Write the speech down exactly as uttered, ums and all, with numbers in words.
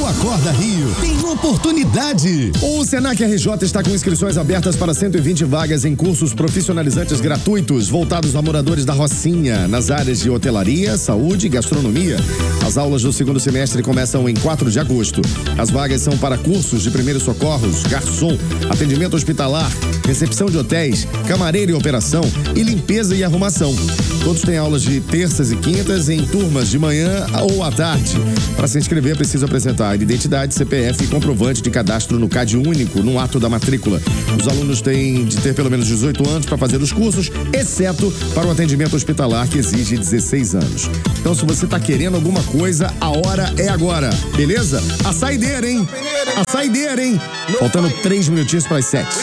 No Acorda Rio, tem oportunidade. O Senac R J está com inscrições abertas para cento e vinte vagas em cursos profissionalizantes gratuitos voltados a moradores da Rocinha, nas áreas de hotelaria, saúde e gastronomia. As aulas do segundo semestre começam em quatro de agosto. As vagas são para cursos de primeiros socorros, garçom, atendimento hospitalar, recepção de hotéis, camareiro e operação e limpeza e arrumação. Todos têm aulas de terças e quintas em turmas de manhã ou à tarde. Para se inscrever, precisa apresentar identidade, C P F e comprovante de cadastro no CAD único no ato da matrícula. Os alunos têm de ter pelo menos dezoito anos para fazer os cursos, exceto para o atendimento hospitalar, que exige dezesseis anos. Então, se você está querendo alguma coisa, a hora é agora, beleza? A saideira, hein? A saideira, hein? Faltando três minutinhos para as sete.